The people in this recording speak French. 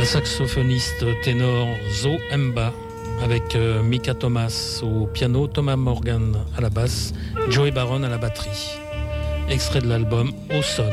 La saxophoniste ténor Zo Mba avec Mika Thomas au piano, Thomas Morgan à la basse, Joey Baron à la batterie. Extrait de l'album Au Son.